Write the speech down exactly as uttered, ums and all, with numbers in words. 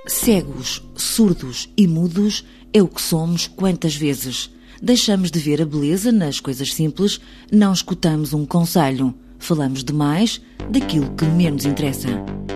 Cegos, surdos e mudos é o que somos quantas vezes. Deixamos de ver a beleza nas coisas simples, não escutamos um conselho. Falamos demais daquilo que menos interessa.